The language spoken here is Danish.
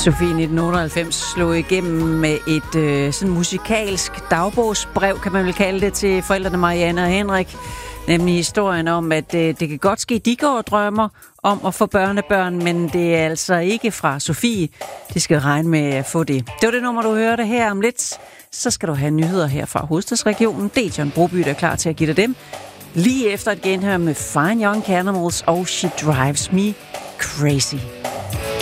Sofie 1998 slog igennem med et sådan musikalsk dagbogsbrev, kan man vel kalde det, til forældrene Marianne og Henrik. Nemlig historien om, at det kan godt ske, de går og drømmer om at få børnebørn, men det er altså ikke fra Sofie. De skal regne med at få det. Det var det nummer, du hørte her om lidt. Så skal du have nyheder her fra hovedstadsregionen. Det er John Broby, der er klar til at give dig dem. Lige efter et genhør med Fine Young Cannibals og She Drives Me Crazy.